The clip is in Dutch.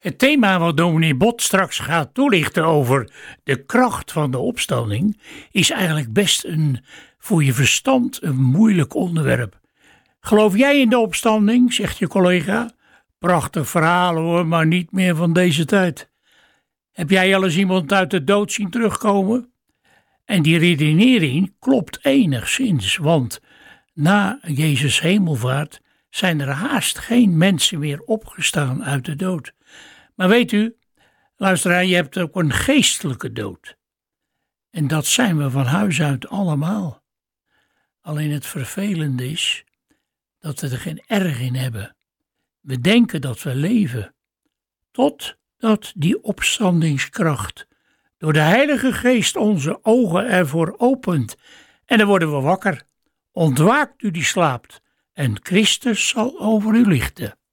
Het thema wat dominee Bot straks gaat toelichten over de kracht van de opstanding is eigenlijk best voor je verstand een moeilijk onderwerp. Geloof jij in de opstanding, zegt je collega? Prachtig verhaal hoor, maar niet meer van deze tijd. Heb jij al eens iemand uit de dood zien terugkomen? En die redenering klopt enigszins, want na Jezus' hemelvaart zijn er haast geen mensen meer opgestaan uit de dood. Maar weet u, luisteraar, je hebt ook een geestelijke dood. En dat zijn we van huis uit allemaal. Alleen het vervelende is dat we er geen erg in hebben. We denken dat we leven, totdat die opstandingskracht door de Heilige Geest onze ogen ervoor opent. En dan worden we wakker. Ontwaakt u die slaapt, en Christus zal over u lichten.